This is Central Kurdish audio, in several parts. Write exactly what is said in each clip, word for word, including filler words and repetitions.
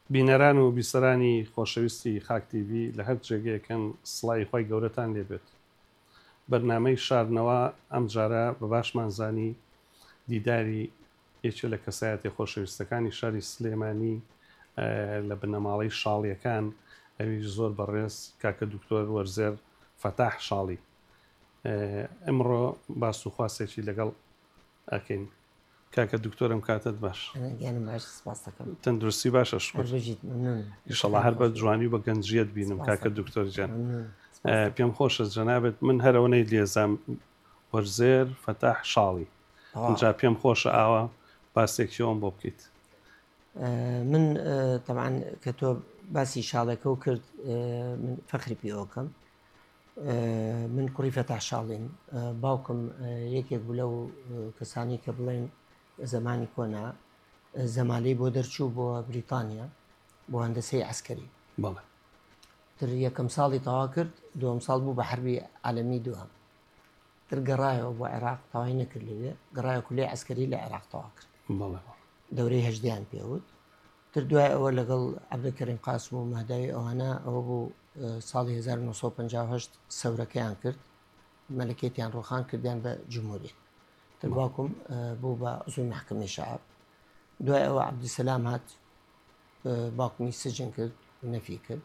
بینەران و بیسەرانی خۆشەویستی خاک تیڤی لە هەر جێگەیەکەن سڵای خۆی گەورەتان لێبێت. بەرنامەی شاردنەوە ئەم جارە بە باشمانزانی دیداری یەکێ لە کەسایەتی خۆشەویستەکانی شاری سلێمانی لە بنەماڵەی شاڵیەکان ئەویش زۆر بەڕێز کاکە دکتۆر وەرزێر فەتاح شاڵی. ئەمڕۆ باس و خواسێکی لەگەڵ ئەکەین. کاکە دکتۆرم کاتت باش تەندروستی باشە شکر ئینشەڵا هەر بە جوانی و بە گەنجیەت بینم کاکە دکتۆر جان. پێم خۆشە جەنابێت من هەرەوەی لێزام وەرزێر فەتاح شاڵی اینجا پێم خۆشە ئاوە باسێکیەوەم بۆ بکەیت. من طبعا کە تۆ باسی شاڵەکە و کرد من فەخری پێوەکەم. من کوڕی فەتاح شاڵین، باوکم یەکێک بوو لەو کەسانی کە بڵێن زمانی کۆنا زەمالەی بۆ دەرچوو بۆ بریتانیا بۆ هەندسەی عسکەری. بەڵێ تر یەکەم ساڵی تەوا کرد، دووەم ساڵ بوو بە حربی عالەمی دووەم. تر گەڕایەوە بۆ عێراق، تەواوی نەکرد لەوێ، گەڕایە کولێی عسکەری لە عێراق تەوا کرد. بەڵێ دەورەی هەژدەیان پێوت. تر دوای ئەوە لەگەڵ عەبدولکەریم قاسم و مەهداوی ئەوانە ئەوە بوو ساڵی هەزار و نۆ سەد و پەنجا و هەشت سەورەکەیان کرد، مەلەکێتیان ڕۆخان کردیان بە جمهوریەت. تر باوکم بوو بە عزوی مەحکەمەی شەعب. دوای ئەوە عەبدولسەلام هات باوکمی سجن کرد و نەفی کرد.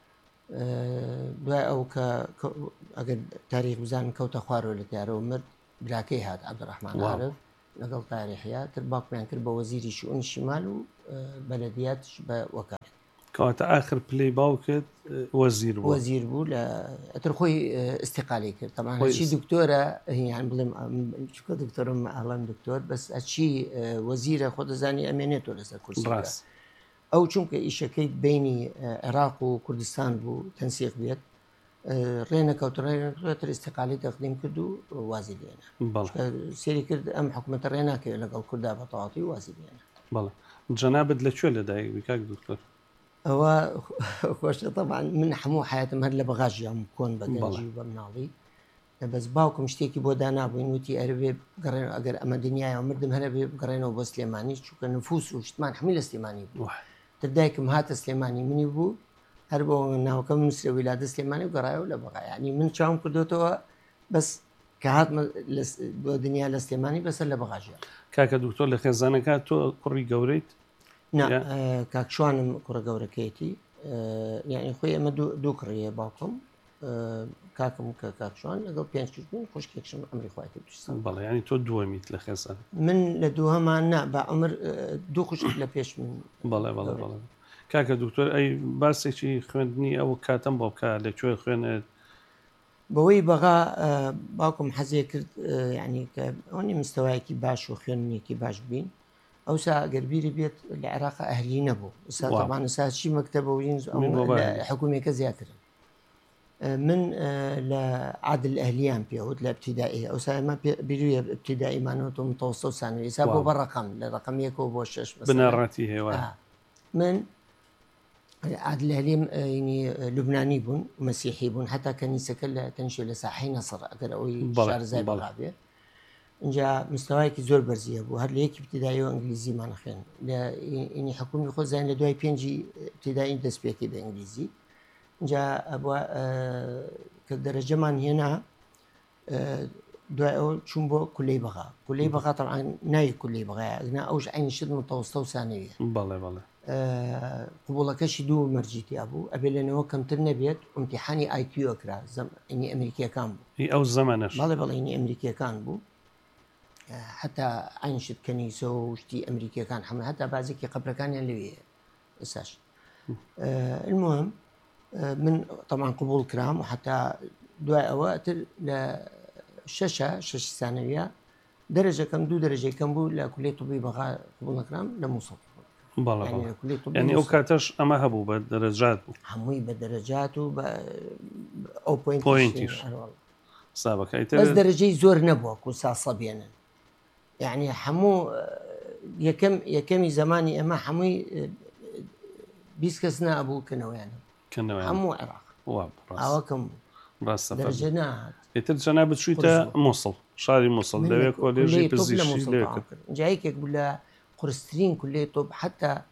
دوای ئەو کە ئەگەر تاریخ بزانن کەوتە خوارەوە لە دیارەوە مرد، براکەی هات عەبدوڕەحمان عارف لەگەڵ تاریحیا. تر باوکمیان کرد بە وەزیری شئونی شیمال و بەلەدیاتش بە وەکالەت. کەواتە ئاخر پلەی باوکت وەزیر بوو. وەزیر بوو لە ئەتر خۆی ئستیقالی کرد. تەمانە چی دکتۆرە یان بڵێم چکە دکتۆرم ئاڵام دکتۆر بەس ئەچی وەزیرە خۆ دەزانی ئەمێنێتەوە لەسەر کورسی. ئەو چونکە ئیشەکەی بینی عێراق و کوردستان بوو تەنسیق بێت، ڕێنەکەوتڕێتر ئستیقالی تەقدیم کرد و وازی لێنە. سێری کرد ئەم حکوومەتە ڕێناکەوێت لەگەڵ کووردا بە تەواوی وازی لێنە. بەڵێ جەنابەت لەکوێ لەدایک بووی کاک دکتۆر؟ ئەوە خۆشە تەبعاً من هەموو حیاتم هەر لە بەغاژیام کۆن بە گەنجی و بە مناڵی. بەس باوکم شتێکی بۆ دانابووین وتی ئەرێ بگەڕێن ئەگەر ئەمە دنیایەوە مردم هەرە بێ بگەڕێنەوە بۆ سلێمانی، چونکە نفوس و شتمان هەمووی لە سلێمانی بوو. تر دایکم هاتە سلێمانی منی بوو، هەر بۆ ناوەکەم نووسرە ویلادە سلێمانی و گەڕایەوە لە بەغا. یعنی من چاوم کردوتەوە بەس کە هاتمە بۆ دنیا لە سلێمانی بەسەر لە بەغاژیە. کاکە دکتۆر لە خێزانەکە تۆ کوڕی گەورەیت؟ کاکشوانم کوڕە گەورەکەیەتی، یعنی خۆی ئەمە دوو کڕیە باوکم، کاکم کە کاکشوان لەگەڵ پێنج بوون، خوشکێکشم ئەمری خواتی دوستان. بەڵێ ینی تۆ دووەمیت لە خێزان؟ من لە دووهەمان نا بە عمر دوو خوشک لە پێش من. بەڵێ بەڵێ بەڵێ. کاکە دکتۆر ئەی باسێکی خوێندنی ئەو کاتم بۆ بکە لەکوێ خوێنێت؟ بەوەی بەغا باوکم حەزێ کرد یعنی کە ئەوەنی مستەوایەکی باش و خوێننیەکی باش بین. ئەوسا گەربیری بێت لە عێراق ئەهلی نەبوو، ئستا تەبان ئستا چی مەکتەبەوەین حکوومێکە زیاترن. من لە عادل ئەهلیان پێوت لە ابتیدایی، ئەوسا ئەمە بیرویە ابتیداییمانەوە و متەوەسە و ثانوی، ئێستا بۆ بە ڕەقەم لە ڕەقەم یەکەوە بۆ شەش بنەڕەتی هێوە. من عادل ئەهلیم لوبنانی بوون، مەسیحی بوون، حتا کەنیسەکە لە تەنشێ لە ساحەی نەسڕ ئەگەر ئەوەی شارزای بەغا بێ. اینجا مستەوایەکی زۆر بەرزیە بوو، هەر لە یەکی ابتیدایی و ئەنگلیزیمان خوێن. لە ئینی حکومی خۆ زانین لە دوای پێنجی ابتیدایی دەست پێ کرد بە ئینگلیزی. اینجا کە دەرەجەمان هێنا دوای ئەوە چوون بۆ کولەی بەغا. کولەی بەغا تەبعاً ناوی کولەی بەغایە، ئەگنا ئەوش عینی شت متەوەسەتە و ثانویە. بەڵێ بەڵێ. قبوڵەکەشی دوو مەرجیتیا بوو، ئەبێ لەنەوە کەمتر نەبێت، ئیمتیحانی ئای کیو ئەکرا، ئینی ئەمریکیەکان بوو. ئەو زەمانەش بەڵێ بەڵێ ئینی ئەمریکیەکان بوو، حتا عین شت کەنیسە و شتی ئەمریکیەکان هەموو، هەتا بازێکی قەبرەکانیان لەوێ ئێستاش. المهم من طبعا قبول کرام و حتا دوای ئەوە تر لە شەشە شەش ثانویە دەرەجەکەم دوو دەرەجەی کەم بوو لە کولەی طبی بەغا قبول نەکرام لە مووسڵ. ینی ئەو کاتەش ئەمە هەبوو بە دەرەجات بوو، هەمووی بە دەرەجات و بە ئەو پۆینتیش سابەکەیتر بەس دەرەجەی زۆر نەبووە کو ساسە بێنن. یعنی هەموو یەکەم یەکەمی زمانی ئەمە هەمووی بیست کەس نابوو کەنەوەیانە هەموو عێراق ئاوەکەم دەرەجە نهات. ئێتر جەنابەت چوویتە مووسڵ، شاری مووسڵ لەوێ کۆلێژی پزیشکی لێ کرد. جایەکێک بوو لە قورسترین کولەی تۆپ، حتا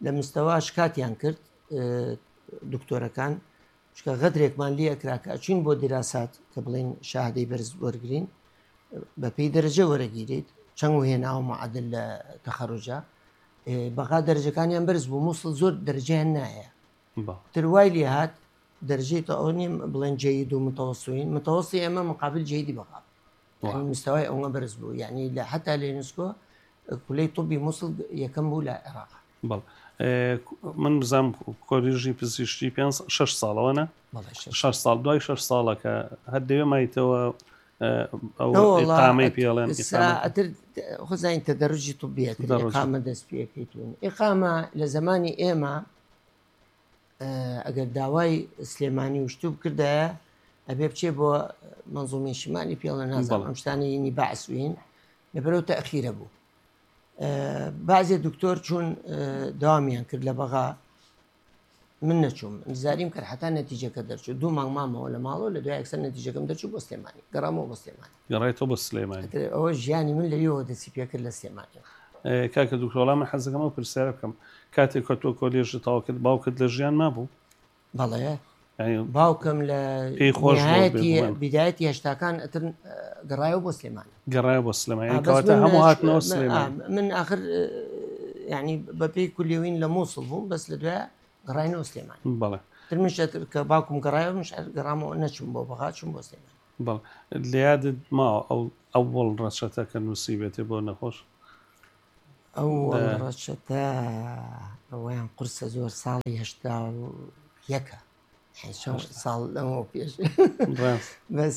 لە مستەواش کاتیان کرد دکتۆرەکان شکە غەدرێکمان لێ ئەکراکە چین بۆ دیراسات کە بڵین شاهدەی بەرز وەرگین بە پێی دەرەجە وەرەگیرێت چەند وهێناوە معادل لە تەخەڕوجا بەغا دەرجەکانیان بەرز بوو مووسڵ زۆر دەرجیان نایە تروای لێ هات دەرجەی تە ئەو نیم بڵێن جەید و متەوەسین متەوەسی ئێمە مقابل جەیدی بەغاب مستەوای ئەوە بەرز بوو یعنی لە حتا لە یونسکۆ کولەی طبی مووسڵ یەکەم بوو لە عێراق من بزانم کۆلیژی پزیشتی پێ شش ساڵەوەە شش ساڵ دوای شش ساڵەکە هەر دەوێ مایتەوە ئەوقامەی پێڵێن خۆزانین تەدەڕژی طبیەت ئقامە دەست پێکەیتون ئقامە لە زمانی ئێمە ئەگەر داوای سلێمانی وشتوو بکردایە ئەبێ بچێ بۆ منزومی شیمانی پێڵە نازانم ئەم شتانی ینی بەعسوین لەبەرەوە تەخیرە بوو بعضێ دکتۆر چوون داوامیان کرد لە بەغا من نەچووم زاریم کرد حتا نەتیجەکە دەرچوو دوو مانگ مامەوە لە ماڵەوە لە دوای ئەکسەر نەتیجەکەم دەرچوو بۆ سلێمانی گەڕامەوە بۆ سلێمانی گەڕێتەوە بۆ سلێمانی ئەوە ژیانی من لەوەوە دەسی پێ کرد لە سلێمانی کاکە دوکتۆرڵام من حەزەکەمەوە پرسیارە بکەم کاتێک کە تۆ کۆلێژ تاوا کرد باوکت لە ژیان مابوو بەڵێ باوکم لە نهایەتی بیدایەتی هێشتاکان ئەتر گەڕایەوە بۆ سلێمانی گەڕایە بۆ سلێمانی کەواتە هەموو هاتنەوە سلێمانی من ئاخر یعنی بەپێی کولیوین لە مووسڵ بووم بەس لە دوای گەڕاینەوە سلێمانی بەڵێ ترمش کە باوکم گەڕایەوە مش گەڕامەوە نەچوم بۆ بەغا چوم بۆ سلێمانی بەڵێ لە یادت ماوە ئەو ئەوڵ ڕەچەتە کە نووسی بێتێ بۆ نەخۆش ئەو ڕەچەتە ئەویان قورسە زۆر ساڵی هەشتا و یەکە ساڵ لەمەوە پێش بەس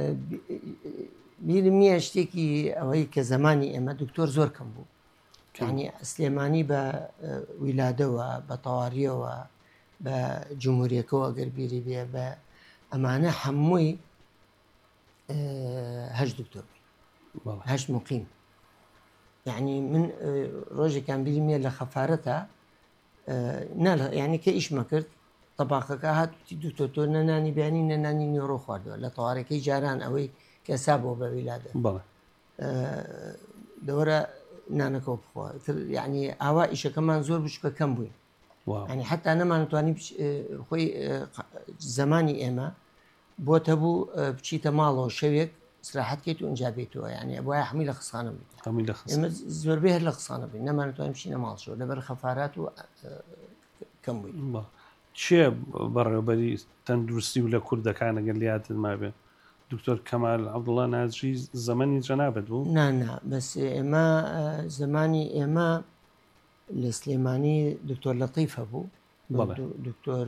بیرم نییە شتێکی ئەوەی کە زمانی ئێمە دکتۆر زۆر کەم بوو ینی سلێمانی بە ویلادەوە بە تەواریەوە بە جمهوریەکەەوە گەربیری بێ بە ئەمانە هەمووی هەشت دکتۆر هەشت مقیم یعنی من ڕۆژێکان بیرمێ لە خەفارەتە یعنی کە ئیشمە کرد تەباقەکە هاتوتی دوتۆ تۆ نەنانی بیانی نەنانی نیۆڕۆ خواردەوە لە تەوارەکەی جاران ئەوەی کەسا بۆ بە ویلادە دەوەرە نانەکە بخوا یعنی ئاوا ئیشەکەمان زۆر بچکە کەم بووین ینی حتا نەمانتوانی خۆی زمانی ئێمە بۆتە بوو بچیتە ماڵەوە شەوێک سراحەتکەیت و ئەنجا بێتەوە ینی ئەوە هەمی لە خسخانە بێت ئێمە زۆربەی هەر لە خسخانە بین نەمانتوانین بچینە ماڵشەوە لەبەر خەفارات و کەم بووین چێ بەڕێوەبەری تەندروستی و لە کوردەکانە گەر لاتت ما بێ دکتۆر کەمال عەبدوڵڵا ناجی زەمەنی جەنابەت بوو نانا بەس ئێمە زمانی ئێمە لە سلێمانی دکتۆر لەتیفە بوو دکتۆر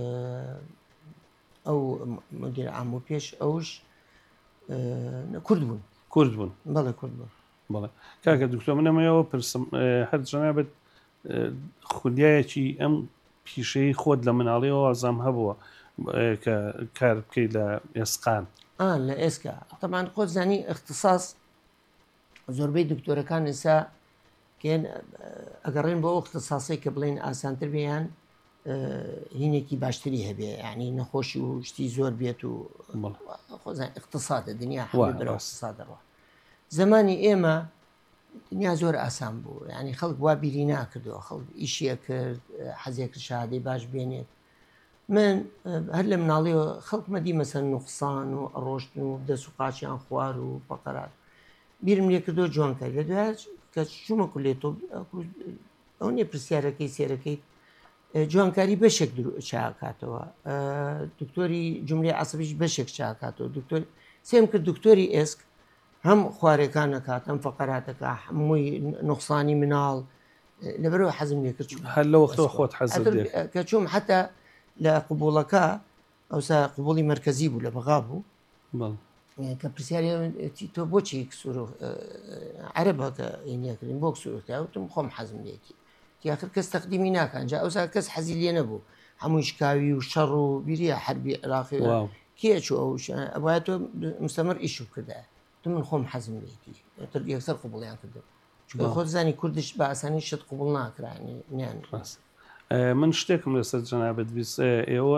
ئەو مدیر عام و پێش ئەوش کورد بوون کورد بوون بەڵێ کورد بوون بەڵێ کاکە دکتۆر منەمەوە پرسم هەر جەنابەت خولیایەکی ئەم پیشەی خۆت لە مناڵیەوە ئازام هەبووە کە کار بکەیت لە ئێسقان لە ئێسکا تەمان خۆت زانی اختصاص زۆربەی دکتۆرەکان ئێسا کێن ئەگەڕێن بۆ اختصاصی کە بڵێن ئاسانتر بێیان هینێکی باشتری هەبێ ینی نەخۆشی و شتی زۆر بێت و اقتصادە دنیا اقتصادەوە زمانی ئێمە دنیا زۆر ئاسان بوو ینی خەڵک وا بیری ناکردەوە خەڵک ئیشیە کرد حەزێک شادەی باش بێنێت من هەر لە مناڵیەوە خەڵکمەدی مەسەر نوقسان و ڕۆشتن و دەست و قاچیان خوار و پەقەرات بیرم لێ کردو جوانکە لە دوای کە چوومە کولێتۆ ئەو نیە پرسیارەکەی سێرەکەی جوانکاری بەشێک چاکاتەوە دکتۆری جملەی عەسەبیش بەشێک چاکاتەوە دکتۆر سێم کرد دکتۆری ئێسک هەم خوارەکان نەکات ئەم فەقەراتەکە هەمووی نوقسانی مناڵ لەبەرەوە حەزم لێ کرد هەر لە وەختەوە خۆت حەزت کە چووم حتا لە قوبوڵەکە ئەوسا قوبوڵی مرکزی بوو لە بەغا بوو کە پرسیاری تۆ بۆچی کسور عەرەبە کە ئینیەکردین بۆ کسورتاوتم خۆم حەزم لێتی تیاخر کەس تەقدیمی ناکەن جا ئەوسا کەس حەزی لێ نەبوو هەمووی شکاوی و شەڕ و بیریە حربی عێراقی کێ چوو ئەو ئەوە تۆ مستەمر ئیش بکردە تو من خۆم حەزم لێتی تر یەکسەر قوبوڵیان کردو چکە خۆت زانی کوردش بە ئاسانی شت قوبوڵ ناکرانی نیان من شتێکم لەسەر جەنابەت بیست ئێوە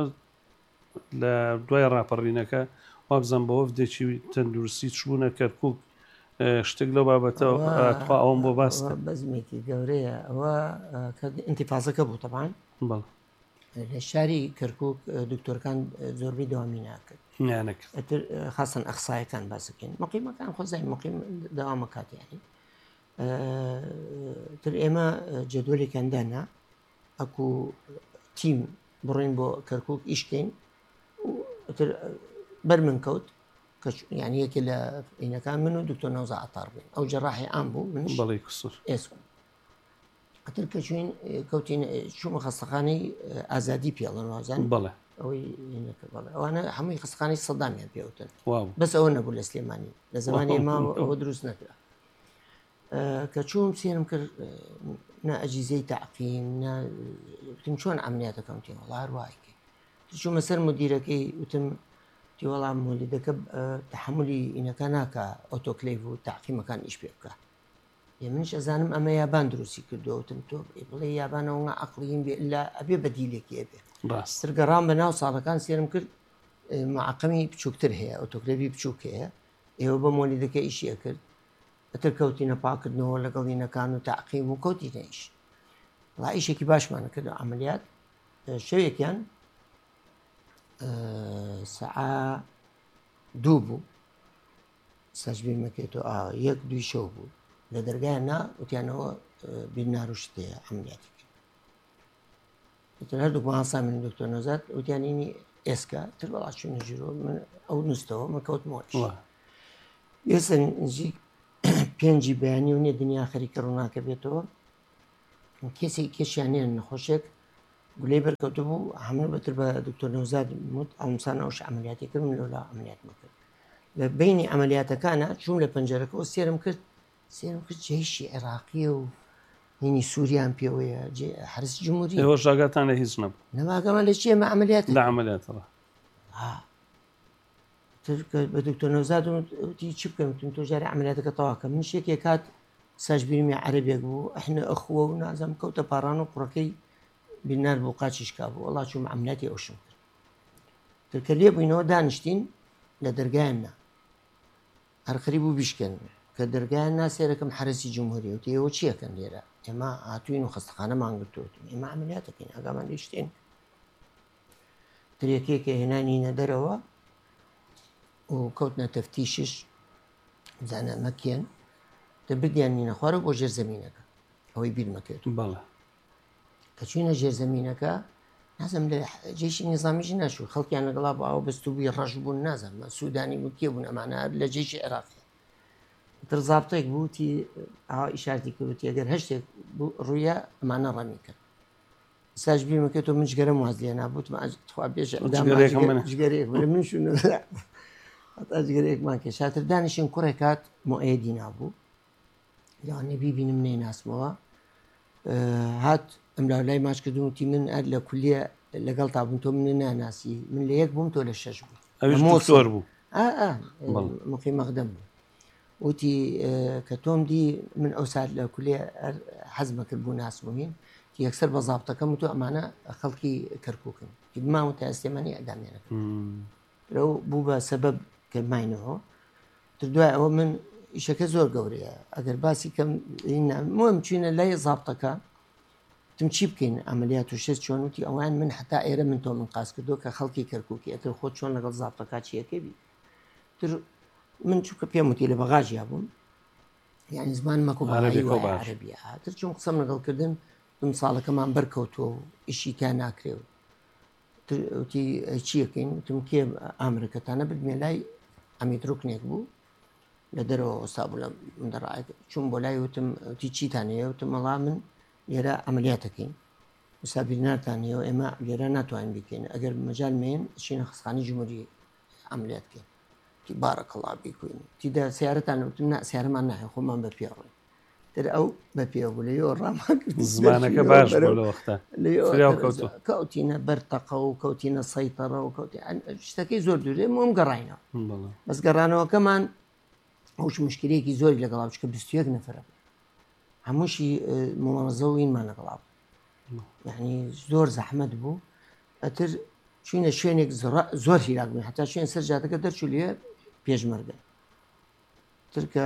لە دوای ڕاپەڕینەکە وابزان بە وەفدێکی تەندروستی چبوونە کەرکووک شتێک لەو بابەتەوە تخوا ئەوم بۆ باس بەزمێکی گەورەیە ئەوە ئینتیفازەکە بوو طبعاً بەڵ لە شاری کەرکووک دکتۆرەکان زۆربەی داوامی ناکرد نیانەکرد خاصن ئەخسایەکان باسەکەین مقیمەکان خۆزای مقیم داوامە کاتیانی تر ئێمە جدولێکاندانا ئەکو تیم بڕین بۆ کەرکووک ئیشکەین بەر من کەوت یعنی یەکێ لە عینەکان من و دکتۆر نەوزە عەتار بووین ئەو جەراحی ئام بوو منش بەڵێ کوسوور ئێسکم ئەتر کە چوین کەوتین چوومە خەستەخانەی ئازادی پێڵن وازان بەڵێ ئەوەی بەڵێ ئەوانە هەمووی خستەخانەی سەدامیان پێوتن بەس ئەوە نەبوو لە سلێمانی لە زمانی ئێمە ئەوە دروست نەکرا کە چووم سێرم کرد نە ئەجیزەی تەعقیم وتم چۆن ئەمنیاتەکەم تێ وەڵا هەروایکێ چوومە سەر مدیرەکەی وتم تی وەڵام مۆلیدەکە تەحملی ئینەکە ناکە ئۆتۆکلێڤ و تەعقیمەکان ئیش پێ بکە منش ئەزانم ئەمە یابان دروستی کردووەوتم تۆ بڵێ یابانەوە عەقڵیم بێ ئللا ئەبێ بەدیلێکی ئەبێ سرگەڕام بە ناو ساڵەکان سێرم کرد معقەمی بچووکتر هەیە ئۆتۆکلێڤی بچووک هەیە ئێوە بە مۆلیدەکە ئیشیە کرد ئەتر کەوتینە پاکردنەوە لەگەڵ ئینەکان و تەعقیم و کەوتینە ئیش وڵا ئیشێکی باشمانە کرد عەمەلیات شەوێکیان سەعا دوو بوو سەجبیر مەکرێتەوە ئا یەک دوی شەو بوو لە دەرگایان نا وتیانەوە بیرنار و شتەیە عەمەلیاتی کرد هەردووکمان هەڵسامی دکتۆر نەوزاد وتیانینی ئێسکا تر بەڵا چوونە ژیرۆ من ئەو نووسەوە من کەوتمەوەش ئێستا نزیک پێنجی بەیانی و نیە دنیا خەریکە ڕووناکە بێتەوە کێسی کێشیانیان نەخۆشێک گولەی بەرکەوتو بوو هەموو بەتر بە دکتۆر نەوزاد وت ئەومسان ئەوش عەمەلیاتی کردم لەولا عەمەلیات مەکرد لە بینی عەمەلیاتەکانە چووم لە پەنجەرەکەەوە سێرم کرد سێرم کرد جێیشی عێراقیە و هینی سووریان پێوەیە حرس جمهوری ئێوە ژاگاتان لە هیچ نەبوو نەماگەمە لە چی ئێمە عەمەلیات لە عەمەلیاتەوە بە دکتۆر نەوزاد وتی چی بکەم تۆ ژاری عەمەلیاتەکە تەواو کە من شتێک کات سەجبیرمی عەرەبێک بوو ئەحنە ئەخووە و نازەم کەوتە پاڕان و کوڕەکەی بیرنار بوو قاچیشکا بوو وەڵا چووم عەمەلیاتی ئەوشم کرد ترکە لێ بووینەوە دانیشتین لە دەرگایاننا هەرخەری بوو بیشکەن کە دەرگایان ناسێرەکەم حرسی جمهوری وتی ئێوە چیەکەن لێرە ئێمە هاتوین و خەستەخانەمان گرتووەتون ئێمە عەمەلیاتەکەین ئاگامان لێ شتێن ترێکێکە هێنانینە دەرەوە و کەوتنە تەفتیشش زانە مەکێن دە بگیانینە خوارە بۆ ژێر زەمینەکە ئەوەی بیر مەکرێت بەڵێ کە چوینە ژێر زەمینەکە نازم لە جێشی نظامیش ناشوو خەڵکیان لەگەڵا بۆ ئەو بەستوبووی ڕەش بوون نازم سوودانی وکێ بوون ئەمانە لە جێشی عێراقی تر زابطێک بووتی ئاوا ئیشارتی کردوتی ئەگەر هەشتێک ڕوویە ئەمانە ڕەمی کرد ساش بیرمەکەێتەوە من جگەرەم واز لێ نابوتخوا بێژەگەرێک من شوونە ئەجگەرەیەکمان کێ شاتر دانیشین کوڕێک کات مۆئێدی نابوو یانێ بیبینم نێ ناسمەوە هات ئەم لا لای ماچ کردن وتی من ئەر لە کولیە لەگەڵ تابوون تۆ من ناناسی من لە یەک بووم تۆ لە شەش بوو زۆر بوو مقی مەقدەم بوو وتی کە تۆم دی من ئەو سات لە کولیە حەزمە کرد بوو ناسمین یەکسەر بە زابطەکەم و تۆ ئەمانە خەڵکی کەرکووکن ماوە تا ئەستێمانی ئەدامێنەکە لەو بوو بە سەبەب کردماینەوە تر دوای ئەوە من ئیشەکە زۆر گەورەیە ئەگەر باسی کەم مهم چوینە لای زابطەکە تم چی بکەین ئەمەلیات و شێت چۆن وتی ئەوان من حتا ئێرە من تۆ من قاس کردو کە خەڵکی کەرکووکی ئەتر خۆ چۆن لەگەڵ زابطەکە چیەکە بی تر من چووکە پێم وتی لە بەغاژیا بووم یعنی زمان مەکو عەرەبی تر چۆن قسەم لەگەڵکردن دوم ساڵەکەمان بەرکەوتووە و ئیشی تا ناکرێ و وتی چیەکەین وتم کێ ئامرەکەتانە بدمێ لای ئەمیدڕوکنێک بوو لە دەرەوە ئۆستا بوو لە دەڕایەت چوون بۆ لای وتم وتی چیتانەیە وتم وەڵا من لێرە ئەمەلیاتەکەین وستا بیرنارتانەوە ئێمە لێرە ناتوانین بیکەین ئەگەر مەجال مێن چینە خستخانی جمهوری ئەمەلیاتکەین تی بارەکەڵا بیکوین تیدا سیارەتان وتم نا سیارەمان نایە خۆمان بە پێڕۆین تر ئەو بە پێوە بوو لەوە ڕامان زمانەکە باش لەوەختە کەوتینە بەرتەقە و کەوتینە سەیتەڕە و کەوتی شتەکەی زۆر دوورێ مۆم گەڕینەوە بەس گەڕانەوەکەمان ئەوش مشکلەیەکی زۆری لەگەڵا بچکە بیست و یەک نەفرە هەمووشی مۆمەزەوینمان لەگەڵا بوو یعنی زۆر زەحمەت بوو ئەتر چوینە شوێنێک زۆر هیراک بووین حتا شوێن سەر جاتەکە دەرچوو لێ پێشمەرگە ترکە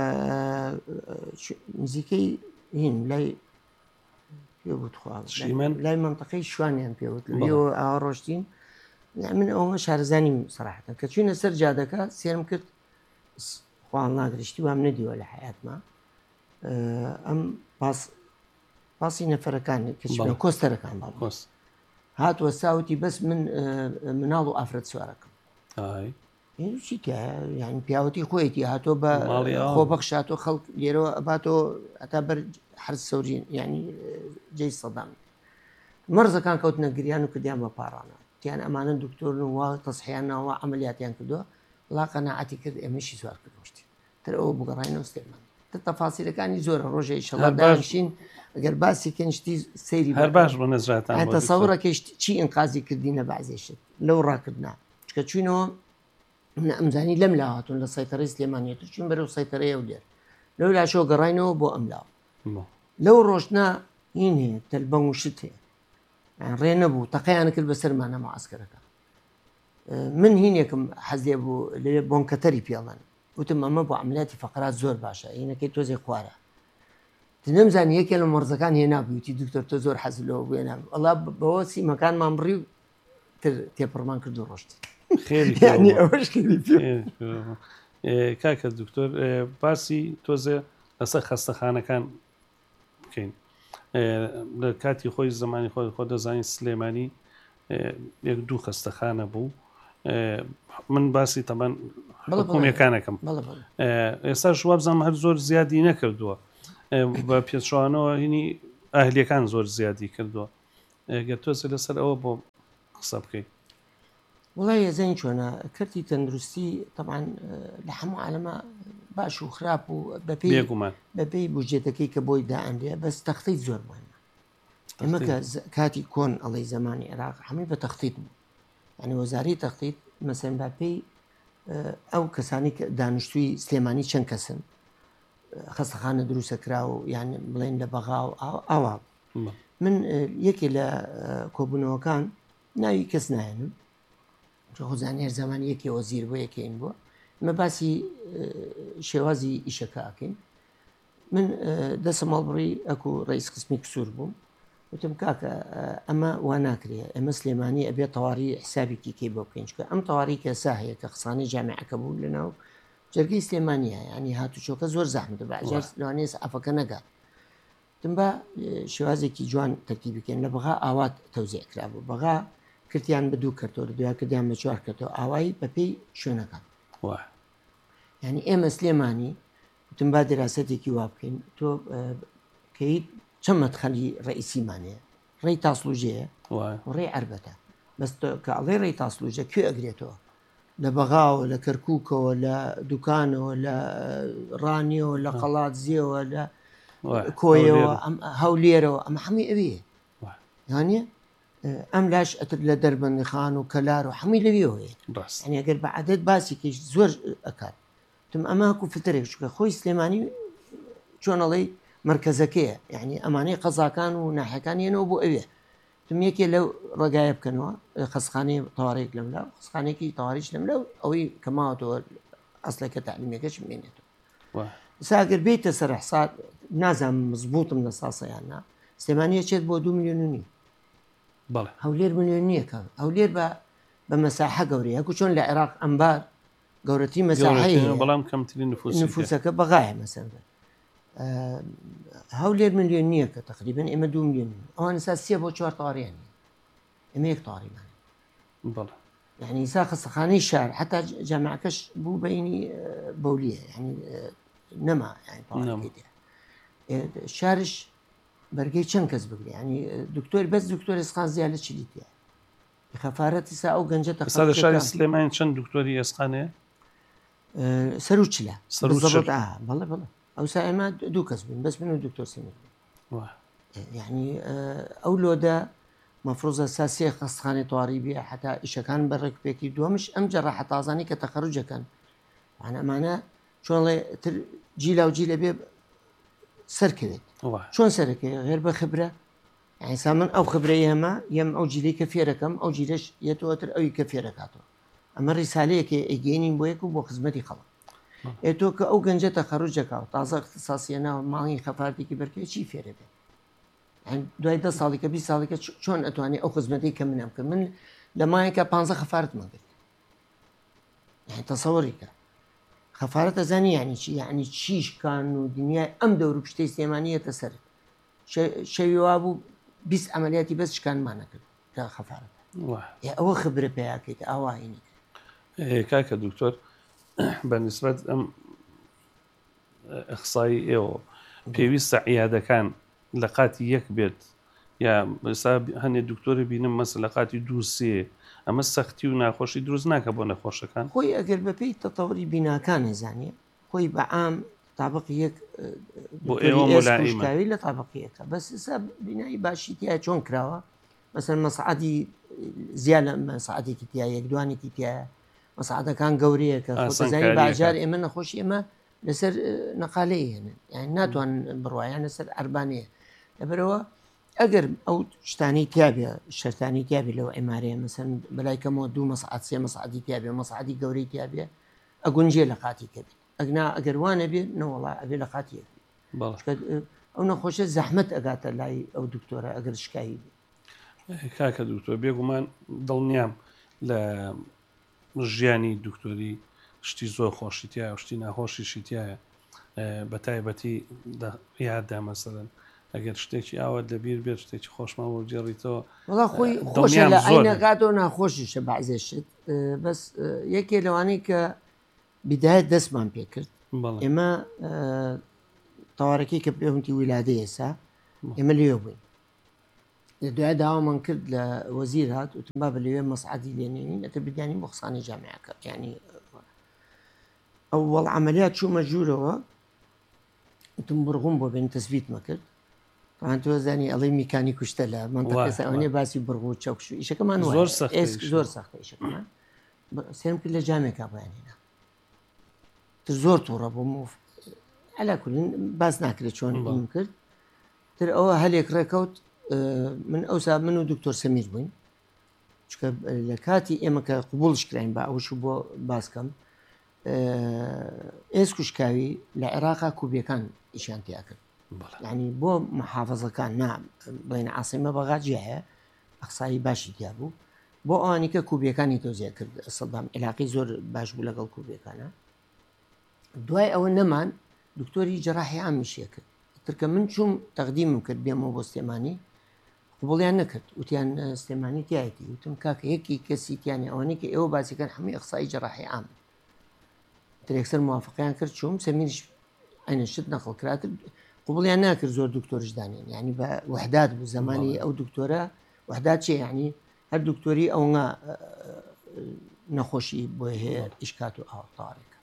نزیکەی هین لای پێ لای منطقەی شوانیان پێوت ئاوا ڕۆشتین من ئەومە شارزانیم سەراحەتەن کە چوینە سەر جادەکە سێرم کرد خوان ناگرشتی وام نەدیوە لە حیاتما ئەم پاسی نەفەرەکان کە کۆستەرەکان باڵ هاتووە ساوتی بەس من مناڵ و ئافرەت سوارەکەم چی یانی پیاوەتی خۆیەتی هاتۆ بە خۆ بەخشاتۆ خەڵک لێرەوە ئەباتۆ ئەتا بەر هەر سەورین ینی جێی سەدام مەرزەکان کەوتنە گریان و کردیان بە پاڕانە تیان ئەمانە دکتۆر وا تەسحیان ناوە ئەمەلیاتیان کردووە وڵا قەناعەتی کرد ئێمەشی سوار کردوشتی تر ئەوە بگەڕینەوە سلێمان تر تەفاسیلەکانی زۆرە ڕۆژێ ئیشەڵا داشین ئەگەر باسی کەنجتی سەیری هەر باش بۆ نەزراتان تەسەوڕەکەی چی ئینقازی کردینە بەعزێشت لەو ڕاکردنا چکە چوینەوە ئەمزانی لەم لاهاتون لە سایتەڕی سلێمانیەتر چین بەرەو سایتەرەیە و لێر لەو لاشۆ گەڕینەوە بۆ ئەملاوە لەو ڕۆژنا هین هەیە تەلبەنگ و شت هەیە ڕێ نەبوو تەقەیان کرد بە سەرمانە مەعسکەرەکە من هینێکم حەزێ بوو لەوێ بۆنکەتەری پێڵەن وتم ئەمە بۆ عملیاتی فەقرات زۆر باشە هینەکەی تۆزێ خوارە نەمزانی یەکێ لە مەرزەکان هێ نابوویتی دکتۆر تۆ زۆر حەزلەوە بێ ناب ئەڵا بەوە سیمەکانمان بڕی و تر تێپڕمان کرد و ڕۆشتی کاکە دکتۆر باسی تۆزێ لەسەر خەستەخانەکان بکەین لە کاتی خۆی زمانی خۆی خۆ دەزانین سلێمانی یەک دوو خەستەخانە بوو من باسی تەمان حکوومیەکانەکەم ئێستا شووا بزانم هەر زۆر زیادی نەکردووە بە پێچوانەوە هینی ئاهلیەکان زۆر زیادی کردووە گەر تۆزێ لەسەر ئەوە بۆ قسە بکەیت وڵای ێزەین چۆنە کردی تەندروستی تەمان لە هەموو عالەمە باش و خراپ و بەپێی بەپێی بجێتەکەی کە بۆی دائەندێ بەس تەختەی زۆر مهمە ئەمە کە کاتی کۆن ئەڵەی زمانی عێراق هەمووی بە تەختیت بوو ینی وەزارەی تەختیت مەسەن باپێی ئەو کەسانی کە دانیشتووی سلێمانی چەند کەسن خەستەخانە دروستە کرا و یان بڵێن لە بەغا و ئاوا من یەکێ لە کۆبوونەوەکان ناوی کەس نایەنم خۆزانێر زمانی یەکێ وەزیر بۆ یەکەین بووە ئمە باسی شێوازی ئیشەکە ئاکەین من دەسە ماڵبڕی ئەکو ڕئیس قسمی کسوور بووم وتم کاکە ئەمە وا ناکرێ ئەمە سلێمانی ئەبێت تەواڕی حسابێکی کەی بۆ بکەین چکە ئەم تەواڕی کەسا هەیە کە قسانی جامعەکە بوو لەناو جەرگەی سلێمانیە ینی هاتوچۆکە زۆر زەحمەتە بەعجار لەوانەیە ئەفەکە نەگات تم بە شێوازێکی جوان تەرتیب بکەین لە بەغا ئاوات تەوزیع کرا بوو بەغا کردیان بە دوو کردەوە دوای کردیان بە چوار کردەوە ئاوایی بەپێی شوێنەکان ینی ئێمە سلێمانی وتم با دراستێکی وا بکەین تۆ کەیت چەند مەدخەلی ڕئیسیمانەیە ڕێی تاسلوژەیە ڕێی عەربەتە بەس کە ئەڵێ ڕێی تاسلوژە کوێ ئەگرێتەوە لە بەغاوە لە کەرکووکەوە لە دوکانەوە لە ڕانیەوە لە قەڵات زیەوە لە کۆیەوە هەولێرەوە ئەمە هەمووی ئەوێ یانە ئەم لاش ئەتر لە دەربەندیخان و کەلار و هەمووی لەوێەوەیە ئەنی ئەگەر بە عادەت باسی کەش زۆر ئەکات تم ئەماکو فترێک چکە خۆی سلێمانی چۆنەڵی مرکزەکەیە یعنی ئەمانەی قەزاکان و ناحەکانیانەوە بۆ ئەوێ تم یەکێ لەو ڕێگایە بکەنەوە خەسخانەی تەواڕێک لەم لا خەسخانێکی تەواریش لەم لەو ئەوەی کەماوەتەوە ئەسلەکە تعلیمەکەش بمێنێتەوە ساگەر بێتە سەر حساب نازانم مزبوطم لە ساسەیاننا سلێمانیە چێت بۆ دوو میلیۆن و نیم هەولێر میلیۆن نییەکە هەولێر بە بە مەساحە گەورەیە هەکو چۆن لە عێراق ئەمبار گەورەتی مەساحەیە بەڵام کەمترین نفوسەکە بەغایە مەسەر هەولێر میلیۆن نییە کە تقریبن ئێمە دوو میلیۆن ئەوان سا سێ بۆ چوار تاڕیانی ئێمە یەک تاڕیمان یعنی سا خەستەخانەی شار حتا جامعەکەش بوو بەینی بەولیە ینی نەما شارش بەرگەی چەند کەس بگرێ ینی دکتۆر بەس دکتۆر ئێسقان زیاد لە چلیتە خەفارەتی سا ئەو گەنجە لە شاری سلێمانی چەند دکتۆری ئێسقانەیە سەر و چلە بەڵێ بڵێ ئەو سا ئێمە دوو کەس بوون بەس من و دکتۆر سەمیر یعنی ئەو لۆدە مەفرۆزە سا سێ خەستەخانەی تەواڕی بێ حتا ئیشەکان بەڕێکپێکی دووەمش ئەم جەڕاحە تازانی کە تەخەڕوجەکەن ئەمانە چۆنڵێ تر جیلا و جیلە بێ سەرکەوێت چۆن سەرەکەی غێر بە خبرە ئەیسا من ئەو خبرەی هەمە یەم ئەو جیلەی کە فێرەکەم ئەو جیلەش یەتەوەتر ئەوی کە فێرەکاتەوە ئەمە ڕیسالەیەکی ئەیگەێنین بۆ یەک و بۆ خزمەتی خەڵک ئێ تۆ کە ئەو گەنجە تەخەڕوجەکە و تازە اختصاسیەناوە ماڵی خەفاردێکی بەرکەوێت چی فێرە بێت دوای دە ساڵێکە بی ساڵێکە چۆن ئەتوانێت ئەو خزمەتی کە منم کە من لە مایەکە پ خەفارت مەگرت تەسەوەریکە خەفارەت ئەزانی یعنی چی یعنی چیشکان و دنیای ئەم دەور و پشتەی سلێمانیەتە سەر شەوی وا بوو بیست ئەمەلیاتی بەس شکانمانە کرد کە خەفارەت ئەوە خبرە پێیاکەیت ئاواینی کاکە دکتۆر بەنسبەت ئەم ئەخسایی ئێوە پێویستە عیادەکان لە قاتی یەک بێت یا هەندێک دکتۆری بینم مەس لە قاتی دوو سێ ئەمە سەختی و ناخۆشی دروست ناکە بۆ نەخۆشەکان خۆی ئەگەر بەپێی تەتەوەری بیناکان نەزانێ خۆی بەعام تابقی یەک بۆ ئێوەشکاوی لە تابقیەکە بەس بینایی باشی تیا چۆن کراوە مەسەر مەسعادی زیاد لە مەسعادێکی تیا یەکدوانێکی تایە مەسعادەکان گەورەیەکە خۆزانی باجار ئێمە نەخۆشی ئێمە لەسەر نەقالەیە هێنن یان ناتوان بڕواایان لەسەر ئەربانەیە لەبەرەوە ئەگەر ئەو شتانی تیاابێ شەرتانی تیاابێ لەو ئەمارەیە مەسەن بەلایکەمەوە دوو مەسعات سێ مەسعادی تیاابێ مەسعادی گەورەی تیاابێ ئەگونجێ لە قاتی کەبێت ئەگنا ئەگەر وانە بێت نەوەڵا ئەبێ لە قاتیە ئەو نەخۆشە زەحمت ئەگاتە لای ئەو دکتۆرە ئەگەر شکایی بێت کاکە دکتۆر بێگومان دڵنیام لە ژیانی دکتۆری شتی زۆر خۆشیتیایە شتی ناخۆشیشی تایە بە تایبەتی یاددا مەسەرن ئەگەر شتێکی ئاوت لەبیر بێت شتێکی خۆشمەوە جێڕیتەوە وڵا خۆی خۆشە لە ئاینەکاتەوە ناخۆشیشە بەعزێشت بەس یەکێ لەوانەی کە بیدایەت دەستمان پێ کرد ئێمە تەوارەکەی کە پێوتی ویلادە ئێسا ئێمە لێ بووین لە دوای داوامان کرد لە وەزیر هات وتم با بە لەوێ مەسعادی لێنێنین ئەتە بدیانی بۆ قسانی جامعەکە ینی ئەو وەڵ عملیات چوومە ژوورەوە وتم بڕغوم بۆ بێن تەسبیتمە کرد تۆ زانی ئەڵی میکانی کوشتە لە منتەقەوەنێ باسی بڕغ و چەوکش ئیشەکەمان زۆر زۆر سەختە ئیشەکەمان سێم کرد لە جامێکا بەیانێنە تر زۆر تووڕە بۆ ئەلاکولین باس ناکرێت چۆن بم کرد تر ئەوە هەلێک ڕێکەوت من ئەوسا من و دکتۆر سەمیر بووین چکە لە کاتی ئێمە کە قوبوڵش کراین بە ئەوش بۆ باسکەم ئێسکوشکاوی لە عێراقا کوبیەکان ئیشانتیا کرد ینی بۆ محافظەکان نا بڵێن عاسیمە بەغاجی هەیە ئەقسایی باشی تیا بوو بۆ ئەوانی کە کوبیەکانی تۆزیە کرد سەدام عێلاقی زۆر باش بوو لەگەڵ کوبیەکانە دوای ئەوە نەمان دکتۆری جەراحی عامیشیە کرد ترکە من چوم تەقدیمم کرد بێمەوە بۆ سلێمانی قوبوڵیان نەکرد وتیان سلێمانی تایەتی وتم کاکە یەکی کەسی تیانی ئەوانەی کە ئێوە باسیکەن هەمووی ئەقسایی جەراحی عام ترێکسەر موافقیان کرد چوم سەمیریش ئەینە شت نەخڵ کراتر قوبڵیان ناکرد زۆر دکتۆرش دانێن ینی بە وحدات بوو زمانی ئەو دکتۆرە وحدات چێ ینی هەر دکتۆری ئەوە نەخۆشی بۆ هەیە ئیشکات و ئاوتارێکە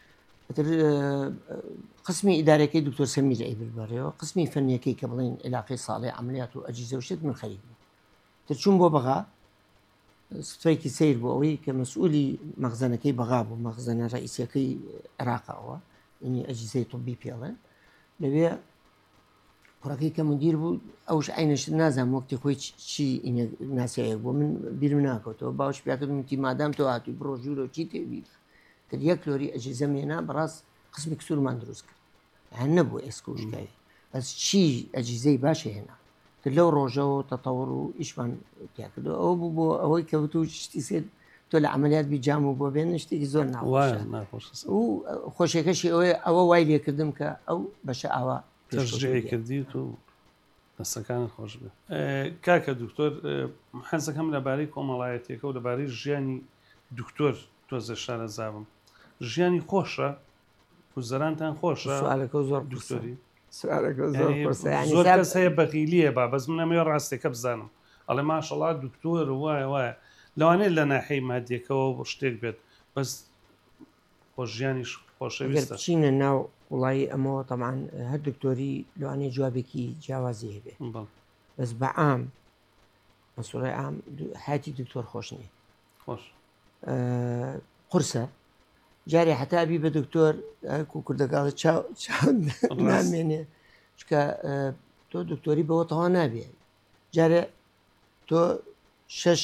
قسمی ئیدارەکەی دکتۆر سەمیر ئەیبربەرەوە قسمی فەنیەکەی کە بڵێن عێلاقی ساڵی عملیات و ئەجیزە و شت من خەریک بوو تر چوون بۆ بەغا ستفەیەکی سیر بۆ ئەوەی کە مەسئولی مەخزنەکەی بەغا بوو مەخزنە ڕئیسیەکەی عێراقەوە ینی ئەجیزەی تۆبی پێڵێن لەوێ کوڕەکەی کە مدیر بوو ئەوش عینەش نازانم وەکتی خۆی چی ناسیەیەک بۆ من بیرم ناکەوتەوە باوش پیاکردمتی مادام تۆ هاتووی بڕۆ ژوورە چی تێبی کرد یەک کلۆری ئەجیزە مێنا بەڕاست قسمی کسورمان دروست کرد هەن نەبوو ئێسکوشکایی بەس چی ئەجیزەی باشە هێنا تر لەو ڕۆژەوە تەتەوەڕ و ئیشمان تیا کردو ئەوە بوو بۆ ئەوەی کەوت و شتی سێت تۆ لە عملیات بیجام و بۆ بێن شتێکی زۆر ناوە و خۆشیەکەشی ئەوەیە ئەوە وای لێکردم کە ئەو بەشە ئاوا تەشجیع کردی و دەستەکانت خۆش بێ کاکە دکتۆر حەزەکەم لەبارەی کۆمەڵایەتێکە و لەبارەی ژیانی دکتۆر تۆزە شارە زاوم ژیانی خۆشە گوزەرانتان خۆشە زۆر دکتۆری زۆر کەس هەیە بەقیلیە با بەس من ئەمێ ڕاستێکە بزانم ئەڵێ ماشەڵات دکتۆر وایە وایە لەوانەیە لە ناحەی مادیەکەەوە بۆ شتێک بێت بەس خۆ ژیانیش خۆشەویستە بچینە ناو وڵایی ئەمەوە تەمان هەر دکتۆری لەوانەیە جوابێکی جیاوازی هەبێ بەس بە عام مەسوڵی عام حیاتی دکتۆر خۆش نییە خۆش قورسە جارێ حتابی بە دکتۆر کوردەگاڵی نامێنێ چکە تۆ دکتۆری بەوە تەوا نابێ جارێ تۆ شەش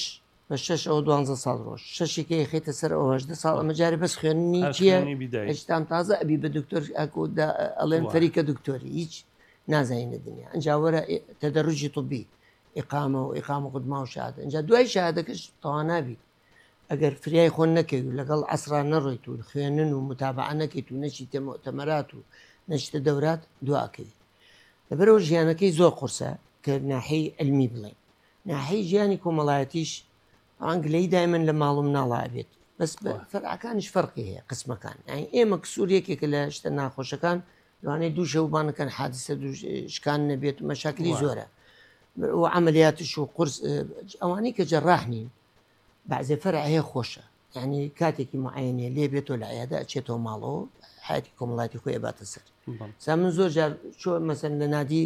بە شش ئەو دوانزە ساڵ ڕۆژ شەشێکی خێتە سەر ئەوەشدە ساڵ ئەمەجارە بەس خوێننی چیە هشتان تازە ئەبی بە دکتۆر ئەڵێن فەریکە دکتۆری هیچ نازانینە دنیا ئەنج وەرە تەدەڕژی طبی ئقامە و ئقامە قودما و شادە اینجا دوای شادەکەش تەوانابی ئەگەر فریای خۆن نەکەوی و لەگەڵ ئەسرا نەڕۆیت و خوێنن و متابع نەکەیت و نەچی تەمەرات و نەشتە دەورات دواکەوی لەبەرەوە ژیانەکەی زۆر قورسە کە ناحەی علمی بڵێن ناحەی ژیانی کۆمەڵایەتیش ئەنگلەی دایمەن لە ماڵم ناڵا بێت بەس فەرعەکانش فەرقی هەیە قسمەکان ئێمە کسوورێکێکە لە شتە ناخۆشەکان لەوانەیە دوو شەوبانەکەن حادسە شکان نەبێت و مەشاکلی زۆرە و عملیاتش و قرس ئەوانەی کە جەڕاح نین بەعزێ فەرع هەیە خۆشە یعنی کاتێکی معەنێ لێ بێتەوە لە عیادا ئەچێتەوە ماڵەوە حیاتی کۆمەڵاتی خۆی ئەباتە سەر سا من زۆر جار چۆ مەسەن لە نادی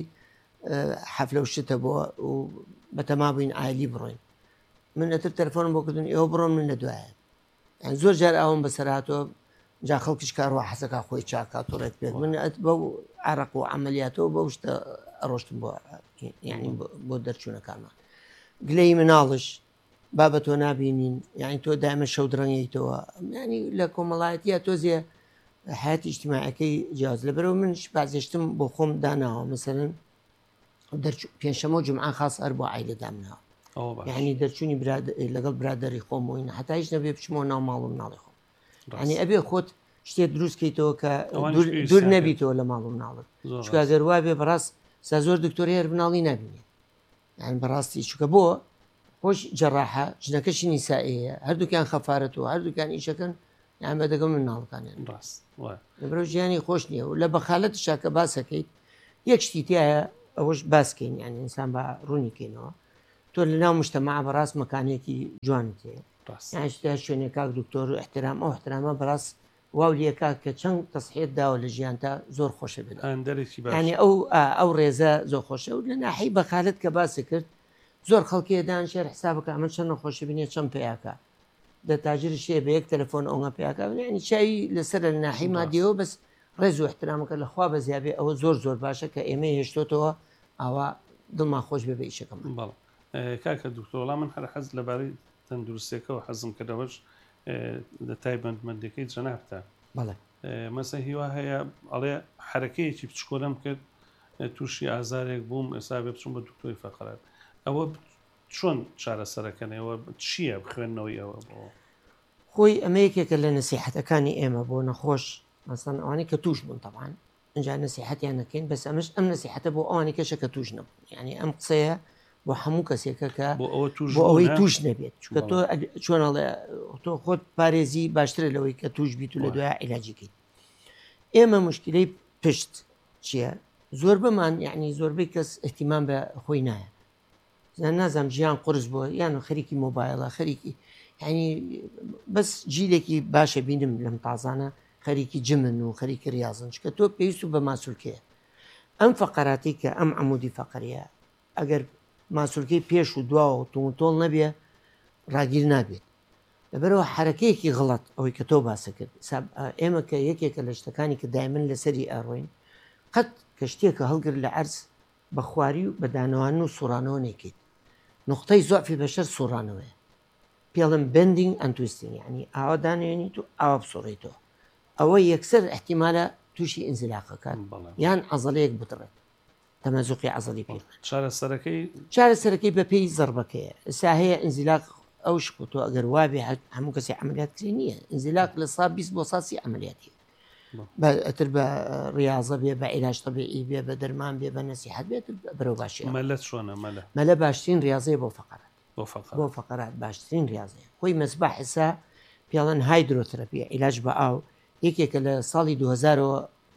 حەفلە و شتە بۆ و بەتەما بووین ئایلی بڕۆین من ئەتر تەلەفۆنم بۆ کردن ئێوە بڕۆن من لە دوایە یان زۆر جار ئەوم بەسەراتەوە جا خەڵکیش کارەوە حەسەکە خۆی چاکات و ڕێک پێت من بەو عرەق و عەمەلیاتەوە بەو شتە ئەڕۆشتم بۆ یعنی بۆ دەرچوونەکانمان گلەی مناڵش با بە تۆ نابینین یعنی تۆ دامە شەو درەنگیتەوە ینی لە کۆمەڵایەتیە تۆزیە حیاتی ئیجتیماعیەکەی جیاز لەبەرەوە منش بازێشتم بۆ خۆم داناوە مەسەرەن پێنجشەمە و جمعە خاص هەر بۆ عایلە دامناوە یعنی دەرچوونی لەگەڵ برادەری خۆم بووین حتا هیچ نەبێ بچمەوە ناو ماڵم ناڵی خۆم ینی ئەبێ خۆت شتێک دروستکەیتەوە کە دوور نەبییتەوە لە ماڵم ناڵت چکە گەروا بێ بەڕاست سا زۆر دکتۆری هەر بناڵی نبینێت یان بەڕاستی چکە بۆ خۆش جەڕاحە ژنەکەشی نیسائەیە هەردووکیان خەفارەتەوە هەردووکان ئیشەکەن یان بە دەگەڵ من ناڵەکانیان ڕاست لەبەرەوە ژیانی خۆش نییە و لە بەخالەت شاکە باسەکەیت یەک شتی تایە ئەوەش باسکەین یان ئینسان بە ڕوونیکەینەوە تۆ لە ناو مشتەماع بەڕاست مەکانێکی جوانت هەیە یانشتا شوێنێک کاک دکتۆر و احترام ئەو احترامە بەڕاست واو لێکا کە چەند تەسحێت داوە لە ژیان تا زۆر خۆشە بێت ینی ئەو ئەو ڕێزە زۆر خۆشە و لە ناحی بەخالت کە باسی کرد زۆر خەڵکیدان شێر حسابەکە ئەمە چەند نەخۆشی بینێ چەند پیاکە دە تاجر شێ بە یەک تەلەفۆن ئەوە پیاکە ینی چاوی لەسەر لە ناحی مادیەوە بەس ڕێز و احترامەکە لەخوا بە زیابێ ئەوە زۆر زۆر باشە کە ئێمە هێشتۆتەوە ئاوا دڵما خۆش بێ بە ئیشەکەم بەڵ کاکە دکتۆڵا من هەر حەز لەبارەی تەندروستێکەوە حەزم کردەوەش لە تایبەتمەندەکەی جەنابتە بەڵێ مەسە هیوا هەیە ئەڵێ حرەکەیەکی بچکۆلەم کرد تووشی ئازارێک بووم ئێستا بێ بچوم بە دکتۆری فەقەرات ئەوە چۆن چارەسەرەکەنەوە چییە بخوێندنەوەی ئەوە بۆ خۆی ئەمە یەکێکە لە نسیحەتەکانی ئێمە بۆ نەخۆش مەسەن ئەوانەی کە توش بوون تەبان ئەجا نسیحەتیان نەکەین بەس ئەمەش ئەم نسیحەتە بۆ ئەوانی کەشە کە توش نەبوون یعنی ئەم قسەیە بۆ هەموو کەسێکە کە بۆ ئەوەی توش نەبێت چکە تۆ چۆنەڵێ تۆ خۆت پارێزی باشترە لەوەی کە توش بیت و لە دوای عیلاجیکەیت ئێمە مشکلەی پشت چییە زۆر بمان یعنی زۆربەی کەس احتیمان بە خۆی نایە نازانم ژیان قرس بووە یان خەریکی مۆبایلە خەریکی ینی بەس جیلێکی باشە بینم لەم تازانە خەریکی جمن و خەریکی ریاضن چکە تۆ پێویست و بە ماسوولکەیە ئەم فەقەراتی کە ئەم عمودی فەقەریە ئەگەر ماسوولکەی پێش و دواوە و تۆڵ نەبێ ڕاگیر نابێت لەبەرەوە حرەکەیەکی غڵەت ئەوەی کە تۆ باسە کرد ئێمە کە یەکێکە لە شتەکانی کە دایمن لەسەری ئەڕۆین قەت کە شتێکە هەڵگر لە عەرز بە خواری و بەدانەوان و سوڕانەوە نێکیت نقطەی زۆفی بەشەر سوڕانەوەی پێڵم بندینگ ئەنتوستنگ یعنی ئاوا دانێنیت و ئاوا بسوڕیتەوە ئەوە یەکسەر احتیمالە تووشی ئینزلاقەکان یان عەزەلەیەک بتڕێت تەمەزوقی عەزەلی پێ چارەسەرەکەی چارەسەرەکەی بەپێی زەربەکەیە ئستا هەیە ئینزلاق ئەو شکوتۆ ئەگەر وابێ هەموو کەسی عملیات کرێ نییە ئینزلاق لە سا بیست بۆ ساسی عملیاتی ئەتر بە ڕاضە بێ بە عیلاج طبیعی بێ بە دەرمان بێ بە نەسیحەت بێت بەرەو باشی مەلە چۆنە مەلە مەلە باشترین ریاضەیە بۆ فەقەرات بۆ فەقەرات باشترین ریاضەیە خۆی مەسباح ئێستا پێڵەن هایدرۆتەرەپی عیلاج بە ئاو یەکێکە لە ساڵی دوو هەزارەوە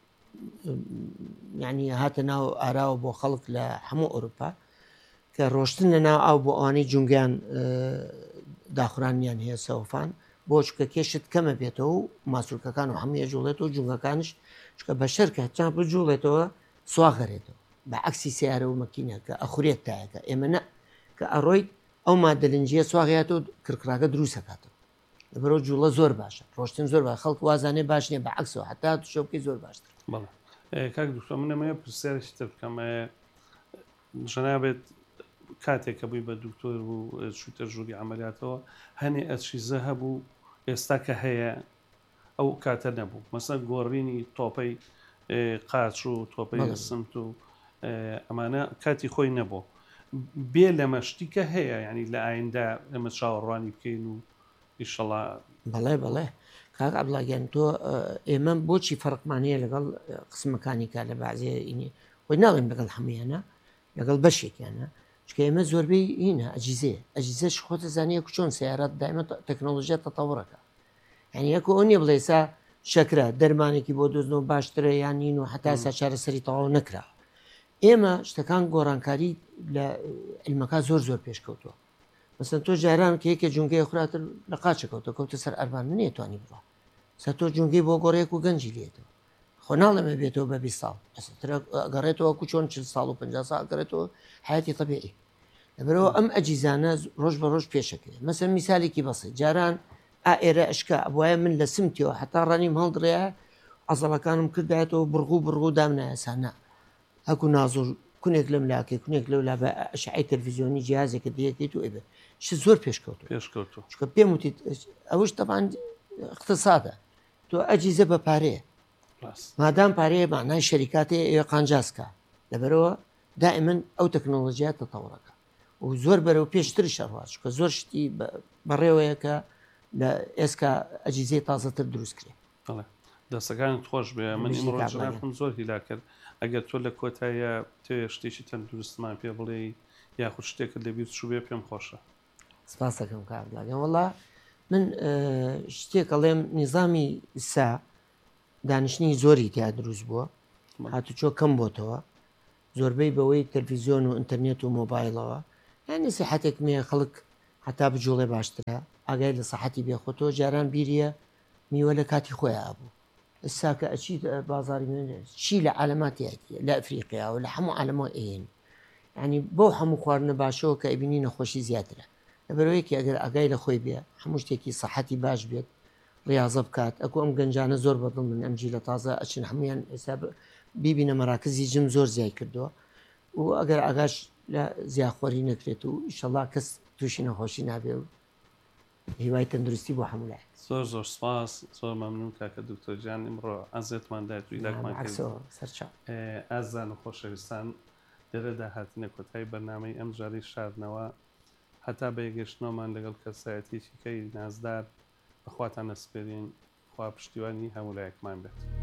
یعنی هاتە ناو ئاراوە بۆ خەڵک لە هەموو ئەوروپا کە ڕۆشتن لە ناو ئاو بۆ ئەوانەی جونگیان داخورانیان هەیە سەوفان بۆ چکە کێشت کەمە بێتەوە و ماسوولکەکان و هەموو ێژوڵێتەوە جونگەکانش چکە بە شەرکە چان بجوڵێتەوە سواغەرێتەوە بە عکسی سیارە و مەکینە کە ئەخورێت تایەکە ئێمە نە کە ئەڕۆیت ئەو مادەلنجیە سواغیاتەوە کڕکراگە دروستەکاتەوە لەبەرەوە جوڵە زۆر باشە ڕۆشتن زۆر بە خەڵک وازانێ باش نیە بە عکسەوە حتا شەوکەی زۆر باشتر بەڵێ کاک دوکتۆر من ئەمەیە پرسیارێکی تر بکەم ژەنابێت کاتێک کە بووی بە دوکتۆر بوو چوویتە ژووری عملیاتەوە هەنێ ئەچیزە هەبوو ئێستا کە هەیە ئەو کاتە نەبوو مەسەن گۆڕینی تۆپەی قاچ و تۆپەی سمت و ئەمانە کاتی خۆی نەبوو بێ لەمە شتیکە هەیە ینی لە ئایندا ئەمە چاوەڕوانی بکەین و ئیشەڵا بەڵێ بەڵێ کاک عەبدوڵڵاگیان تۆ ئێمە بۆچی فەرقمانەیە لەگەڵ قسمەکانی کا لە بەعزێ خۆی ناڵێن لەگەڵ هەمویانە لەگەڵ بەشێکیانە چکە ئێمە زۆربەی هینە ئەجیزێ ئەجیزەش خۆتە زانیە چۆن سیارەت دایمە تەکنۆلۆژیە تەتەوڕەکە ینی یەکۆ ئەو نیە بڵێسا شەکرە دەرمانێکی بۆ دۆزنەوە باشترە یان نین و حتا سا چارەسەری تەواو نەکرا ئێمە شتەکان گۆڕانکاری لە علمەکە زۆر زۆر پێشکەوتووە مەسەن تۆ جاران کە یەکێ جونگەی خوراتر لە قاچەکەوتە کەوتە سەر ئەرمان نێتوانی بڕە سە تۆ جونگەی بۆ گۆڕێک و گەنجی لێتەوە خۆ ناڵەمە بێتەوە بە بیست ساڵ گەڕێتەوە کو چۆن چل ساڵ و پەنجا ساڵ گەڕێتەوە حیاتی طبیعی لەبەرەوە ئەم ئەجیزانە ڕۆژ بە ڕۆژ پێشەکەێ مەسەن میسالێکی بەسێ جاران ئا ئێرە ئەشکا وایە من لە سمتیەوە حتا ڕانیم هەڵدڕەیە عەزەڵەکانم کردایەتەوە بڕغوو بڕغوو دامنایەسانە هەکو نازۆر کونێک لەم لاکێ کونێک لەو لا بە ئەشعەی تەلڤیزیۆنی جیازێکە دەیەکەیت و ئێبێ ش زۆر پێشکەوتو پێشکەوتو چکە پێم وتیت ئەوش تەبان اقتصادە تۆ ئەجیزە بە پارەیە مادام پارەیە معنای شەریکاتێ ئێوە قانجاسکە لەبەرەوە دائما ئەو تەکنۆلۆژیات تەتەوڕەکە و زۆر بەرەو پێشتر شەڕات چکە زۆر شتی بەڕێوەیە کە لە ئێسکا ئەجیزەی تازەتر دروست کرێ دەستەکانت خۆش بێ من ئیمڕۆژم زۆر هیلا کرد ئەگەر تۆ لە کۆتاییە تێ شتێکی تەن دروستمان پێ بڵێ یاخود شتێکت لەبیر چوو بێ پێم خۆشە سپاسەکەم کابلاگەن وڵا من شتێک ئەڵێم نیظامی سا دانیشتنی زۆری تیا دروست بووە هاتوچۆ کەم بۆتەوە زۆربەی بەوەی تەلڤیزیۆن و ئینتەرنێت و مۆبایلەوە یانی سیحەتێک مێ خەڵک حتا بجوڵێ باشترە ئاگای لە سەحەتی بێخۆتەوە جاران بیریە میوە لە کاتی خۆیان ئابوو ئستا کە ئەچیت بازاری چی لە عالەماتیەتی لە ئەفریقیا و لە هەموو عالەمە ئێن ینی بۆ هەموو خواردنە باشەوە کە ئەبینی نەخۆشی زیاترە لەبەرەوەیکی ئەگەر ئاگای لە خۆی بێ هەموو شتێکی سەحەتی باش بێت ڕاضە بکات ئەکو ئەم گەنجانە زۆر بەدڵ من ئەمجی لە تازە ئەچن هەمویان ئێستا بیبینە مەراکزی جم زۆر زیای کردووە و ئەگەر ئاگاش لە زیاخۆری نەکرێت و ئیشەڵا کەس تووشی نەخۆشی نابێ و هیوای تەندروستی بۆ هەموو لای زۆر زۆر سپاس زۆر مەمنون کاکە دکتۆر گیان ئیمڕۆ ئازێتمان دایت و ئیلاکمان سەرچاو ئازان و خۆشەویستان لێرەدا هاتنە کۆتایی بەرنامەی ئەم جارەی شاردنەوە هەتا بەیەگەشتنەوەمان لەگەڵ کەسایەتیشی کەی نازدار بەخواتان نەسپێرین خوا پشتیوانی هەموو لایەکمان بێت.